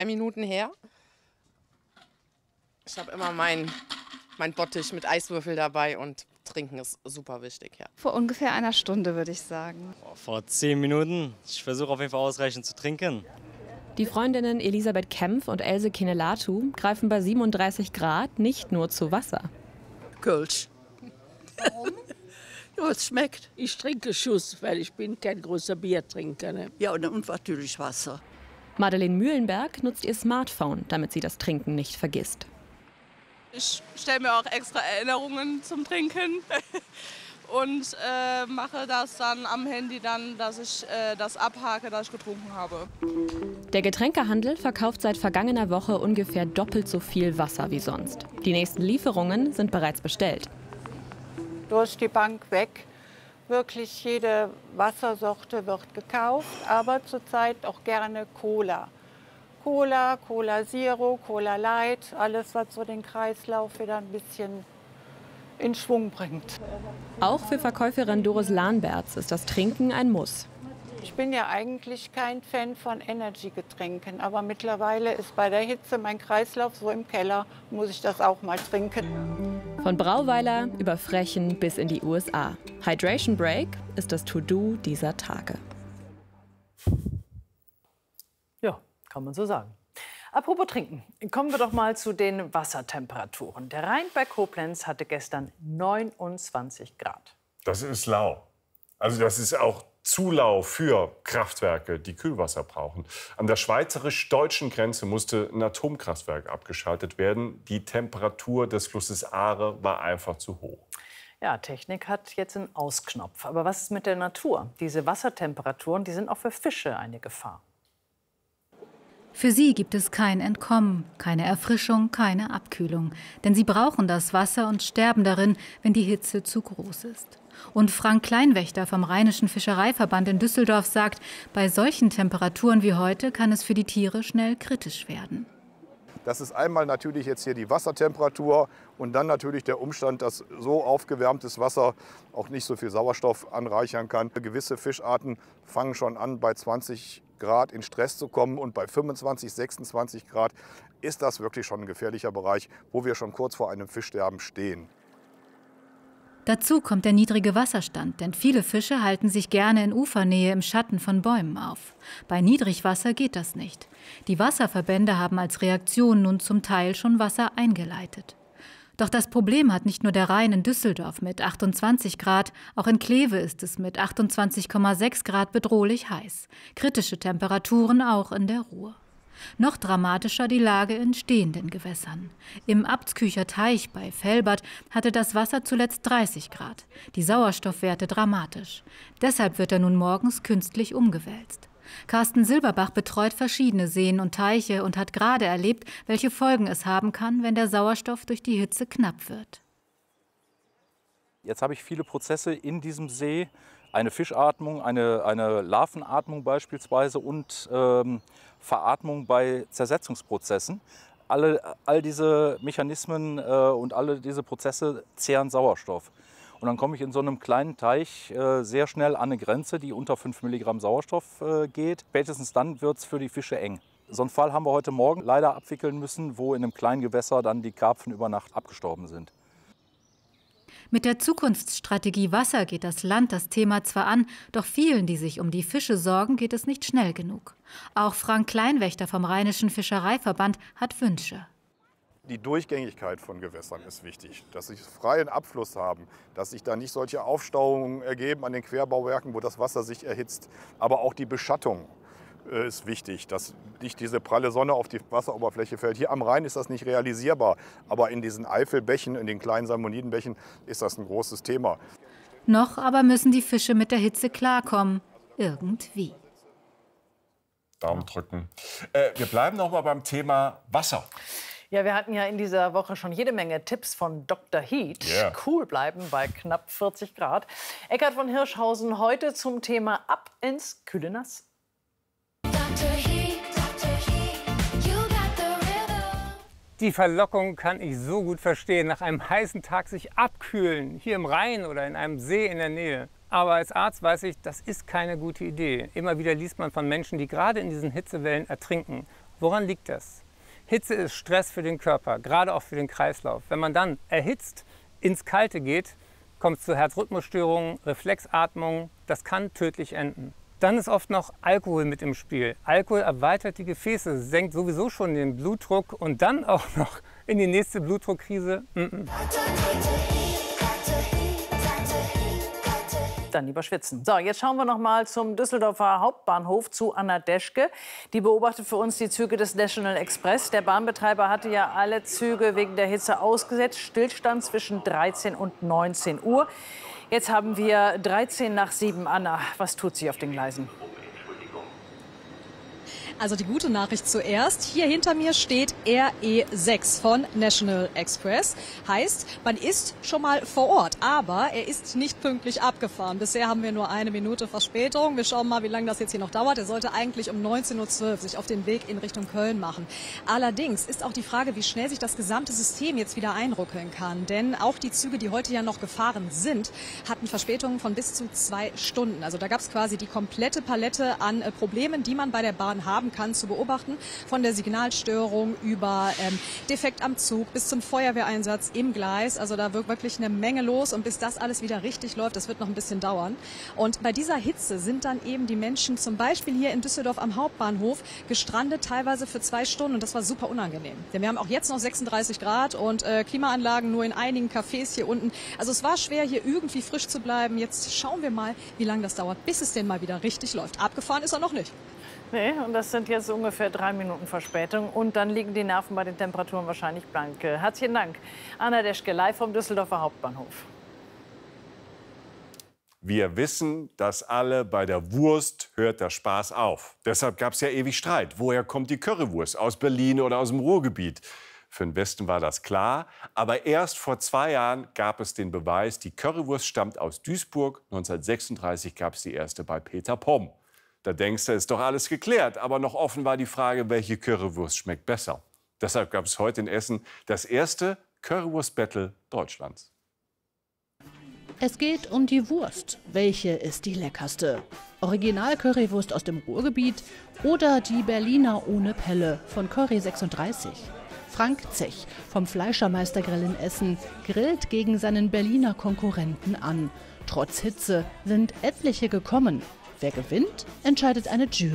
Minuten her. Ich habe immer mein Bottich mit Eiswürfel dabei und trinken ist super wichtig, ja. Vor ungefähr einer Stunde, würde ich sagen. Vor 10 Minuten. Ich versuche auf jeden Fall ausreichend zu trinken. Die Freundinnen Elisabeth Kempf und Else Kinelatu greifen bei 37 Grad nicht nur zu Wasser. Kölsch. Warum? Ja, es schmeckt. Ich trinke Schuss, weil ich bin kein großer Biertrinker. Ne? Ja, und natürlich Wasser. Madeleine Mühlenberg nutzt ihr Smartphone, damit sie das Trinken nicht vergisst. Ich stelle mir auch extra Erinnerungen zum Trinken und mache das dann am Handy, dass ich das abhake, dass ich getrunken habe. Der Getränkehandel verkauft seit vergangener Woche ungefähr doppelt so viel Wasser wie sonst. Die nächsten Lieferungen sind bereits bestellt. Durch die Bank weg. Wirklich jede Wassersorte wird gekauft, aber zurzeit auch gerne Cola. Cola, Cola Zero, Cola Light, alles, was so den Kreislauf wieder ein bisschen in Schwung bringt. Auch für Verkäuferin Doris Lahnberts ist das Trinken ein Muss. Ich bin ja eigentlich kein Fan von Energy-Getränken, aber mittlerweile ist bei der Hitze mein Kreislauf so im Keller, muss ich das auch mal trinken. Von Brauweiler über Frechen bis in die USA. Hydration Break ist das To-Do dieser Tage. Ja, kann man so sagen. Apropos Trinken, kommen wir doch mal zu den Wassertemperaturen. Der Rhein bei Koblenz hatte gestern 29 Grad. Das ist lau. Also das ist auch zu lau für Kraftwerke, die Kühlwasser brauchen. An der schweizerisch-deutschen Grenze musste ein Atomkraftwerk abgeschaltet werden. Die Temperatur des Flusses Aare war einfach zu hoch. Ja, Technik hat jetzt einen Ausknopf. Aber was ist mit der Natur? Diese Wassertemperaturen, die sind auch für Fische eine Gefahr. Für sie gibt es kein Entkommen, keine Erfrischung, keine Abkühlung. Denn sie brauchen das Wasser und sterben darin, wenn die Hitze zu groß ist. Und Frank Kleinwächter vom Rheinischen Fischereiverband in Düsseldorf sagt, bei solchen Temperaturen wie heute kann es für die Tiere schnell kritisch werden. Das ist einmal natürlich jetzt hier die Wassertemperatur und dann natürlich der Umstand, dass so aufgewärmtes Wasser auch nicht so viel Sauerstoff anreichern kann. Gewisse Fischarten fangen schon an, bei 20 Grad in Stress zu kommen und bei 25, 26 Grad ist das wirklich schon ein gefährlicher Bereich, wo wir schon kurz vor einem Fischsterben stehen. Dazu kommt der niedrige Wasserstand, denn viele Fische halten sich gerne in Ufernähe im Schatten von Bäumen auf. Bei Niedrigwasser geht das nicht. Die Wasserverbände haben als Reaktion nun zum Teil schon Wasser eingeleitet. Doch das Problem hat nicht nur der Rhein in Düsseldorf mit 28 Grad, auch in Kleve ist es mit 28,6 Grad bedrohlich heiß. Kritische Temperaturen auch in der Ruhr. Noch dramatischer die Lage in stehenden Gewässern. Im Abtskücher Teich bei Velbert hatte das Wasser zuletzt 30 Grad. Die Sauerstoffwerte dramatisch. Deshalb wird er nun morgens künstlich umgewälzt. Carsten Silberbach betreut verschiedene Seen und Teiche und hat gerade erlebt, welche Folgen es haben kann, wenn der Sauerstoff durch die Hitze knapp wird. Jetzt habe ich viele Prozesse in diesem See. Eine Fischatmung, eine Larvenatmung beispielsweise und Veratmung bei Zersetzungsprozessen. All diese Mechanismen und alle diese Prozesse zehren Sauerstoff. Und dann komme ich in so einem kleinen Teich sehr schnell an eine Grenze, die unter 5 Milligramm Sauerstoff geht. Spätestens dann wird es für die Fische eng. So einen Fall haben wir heute Morgen leider abwickeln müssen, wo in einem kleinen Gewässer dann die Karpfen über Nacht abgestorben sind. Mit der Zukunftsstrategie Wasser geht das Land das Thema zwar an, doch vielen, die sich um die Fische sorgen, geht es nicht schnell genug. Auch Frank Kleinwächter vom Rheinischen Fischereiverband hat Wünsche. Die Durchgängigkeit von Gewässern ist wichtig, dass sie freien Abfluss haben, dass sich da nicht solche Aufstauungen ergeben an den Querbauwerken, wo das Wasser sich erhitzt. Aber auch die Beschattung ist wichtig, dass nicht diese pralle Sonne auf die Wasseroberfläche fällt. Hier am Rhein ist das nicht realisierbar, aber in diesen Eifelbächen, in den kleinen Salmonidenbächen ist das ein großes Thema. Noch aber müssen die Fische mit der Hitze klarkommen, irgendwie. Daumen drücken. Wir bleiben noch mal beim Thema Wasser. Ja, wir hatten ja in dieser Woche schon jede Menge Tipps von Dr. Heat. Yeah. Cool bleiben bei knapp 40 Grad. Eckhard von Hirschhausen heute zum Thema Ab ins kühle Nass. Die Verlockung kann ich so gut verstehen, nach einem heißen Tag sich abkühlen, hier im Rhein oder in einem See in der Nähe. Aber als Arzt weiß ich, das ist keine gute Idee. Immer wieder liest man von Menschen, die gerade in diesen Hitzewellen ertrinken. Woran liegt das? Hitze ist Stress für den Körper, gerade auch für den Kreislauf. Wenn man dann erhitzt ins Kalte geht, kommt es zu Herzrhythmusstörungen, Reflexatmung. Das kann tödlich enden. Dann ist oft noch Alkohol mit im Spiel. Alkohol erweitert die Gefäße, senkt sowieso schon den Blutdruck und dann auch noch in die nächste Blutdruckkrise. Dann lieber schwitzen. So, jetzt schauen wir noch mal zum Düsseldorfer Hauptbahnhof zu Anna Deschke. Die beobachtet für uns die Züge des National Express. Der Bahnbetreiber hatte ja alle Züge wegen der Hitze ausgesetzt. Stillstand zwischen 13 und 19 Uhr. Jetzt haben wir 13 nach 7. Anna, was tut sie auf den Gleisen? Also die gute Nachricht zuerst. Hier hinter mir steht RE6 von National Express. Heißt, man ist schon mal vor Ort, aber er ist nicht pünktlich abgefahren. Bisher haben wir nur 1 Minute Verspätung. Wir schauen mal, wie lange das jetzt hier noch dauert. Er sollte eigentlich um 19:12 Uhr sich auf den Weg in Richtung Köln machen. Allerdings ist auch die Frage, wie schnell sich das gesamte System jetzt wieder einrückeln kann. Denn auch die Züge, die heute ja noch gefahren sind, hatten Verspätungen von bis zu 2 Stunden. Also da gab es quasi die komplette Palette an Problemen, die man bei der Bahn haben kann, zu beobachten. Von der Signalstörung über Defekt am Zug bis zum Feuerwehreinsatz im Gleis. Also da wird wirklich eine Menge los. Und bis das alles wieder richtig läuft, das wird noch ein bisschen dauern. Und bei dieser Hitze sind dann eben die Menschen zum Beispiel hier in Düsseldorf am Hauptbahnhof gestrandet, teilweise für 2 Stunden. Und das war super unangenehm. Denn wir haben auch jetzt noch 36 Grad und Klimaanlagen nur in einigen Cafés hier unten. Also es war schwer, hier irgendwie frisch zu bleiben. Jetzt schauen wir mal, wie lange das dauert, bis es denn mal wieder richtig läuft. Abgefahren ist er noch nicht. Nee, und das sind jetzt ungefähr 3 Minuten Verspätung. Und dann liegen die Nerven bei den Temperaturen wahrscheinlich blank. Herzlichen Dank, Anna Deschke, live vom Düsseldorfer Hauptbahnhof. Wir wissen, dass alle bei der Wurst hört der Spaß auf. Deshalb gab es ja ewig Streit. Woher kommt die Currywurst? Aus Berlin oder aus dem Ruhrgebiet? Für den Westen war das klar. Aber erst vor 2 Jahren gab es den Beweis, die Currywurst stammt aus Duisburg. 1936 gab es die erste bei Peter Pomm. Da denkst du, ist doch alles geklärt. Aber noch offen war die Frage, welche Currywurst schmeckt besser. Deshalb gab es heute in Essen das erste Currywurst-Battle Deutschlands. Es geht um die Wurst. Welche ist die leckerste? Original-Currywurst aus dem Ruhrgebiet oder die Berliner ohne Pelle von Curry 36? Frank Zech vom Fleischermeistergrill in Essen grillt gegen seinen Berliner Konkurrenten an. Trotz Hitze sind etliche gekommen. Wer gewinnt, entscheidet eine Jury.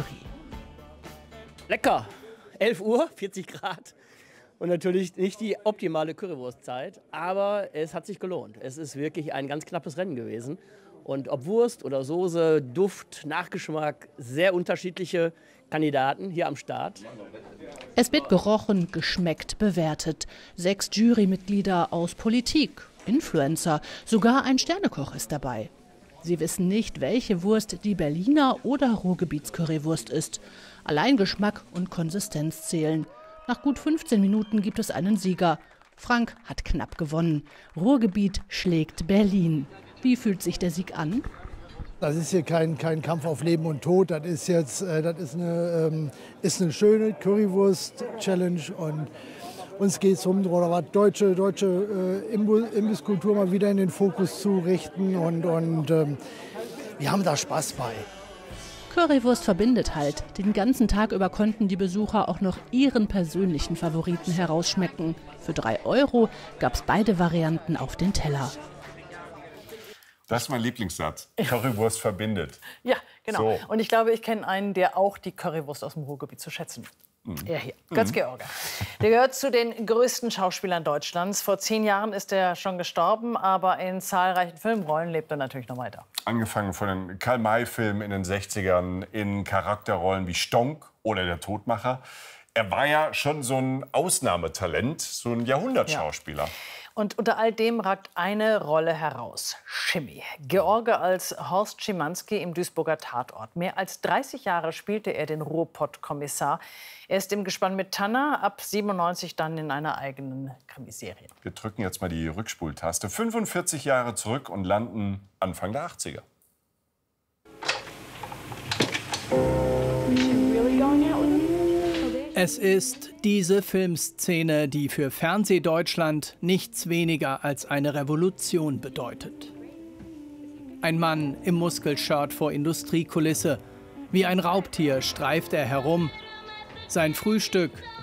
Lecker! 11 Uhr, 40 Grad. Und natürlich nicht die optimale Currywurstzeit, aber es hat sich gelohnt. Es ist wirklich ein ganz knappes Rennen gewesen. Und ob Wurst oder Soße, Duft, Nachgeschmack, sehr unterschiedliche Kandidaten hier am Start. Es wird gerochen, geschmeckt, bewertet. 6 Jurymitglieder aus Politik, Influencer, sogar ein Sternekoch ist dabei. Sie wissen nicht, welche Wurst die Berliner oder Ruhrgebietscurrywurst ist. Allein Geschmack und Konsistenz zählen. Nach gut 15 Minuten gibt es einen Sieger. Frank hat knapp gewonnen. Ruhrgebiet schlägt Berlin. Wie fühlt sich der Sieg an? Das ist hier kein Kampf auf Leben und Tod. Das ist jetzt ist eine schöne Currywurst-Challenge. Und uns geht es darum, deutsche Imbisskultur mal wieder in den Fokus zu richten. Und wir haben da Spaß bei. Currywurst verbindet halt. Den ganzen Tag über konnten die Besucher auch noch ihren persönlichen Favoriten herausschmecken. Für 3 € gab es beide Varianten auf den Teller. Das ist mein Lieblingssatz. Currywurst verbindet. Ja, genau. So. Und ich glaube, ich kenne einen, der auch die Currywurst aus dem Ruhrgebiet zu schätzen. Er hier, Götz-George. Der gehört zu den größten Schauspielern Deutschlands. Vor 10 Jahren ist er schon gestorben, aber in zahlreichen Filmrollen lebt er natürlich noch weiter. Angefangen von den Karl-May-Filmen in den 60ern, in Charakterrollen wie Stonk oder Der Todmacher. Er war ja schon so ein Ausnahmetalent, so ein Jahrhundertschauspieler. Ja. Und unter all dem ragt eine Rolle heraus. Schimmi. George als Horst Schimanski im Duisburger Tatort. Mehr als 30 Jahre spielte er den Ruhrpott-Kommissar. Er ist im Gespann mit Tanner, ab 97 dann in einer eigenen Krimiserie. Wir drücken jetzt mal die Rückspultaste. 45 Jahre zurück und landen Anfang der 80er. Es ist diese Filmszene, die für Fernsehdeutschland nichts weniger als eine Revolution bedeutet. Ein Mann im Muskelshirt vor Industriekulisse. Wie ein Raubtier streift er herum. Sein Frühstück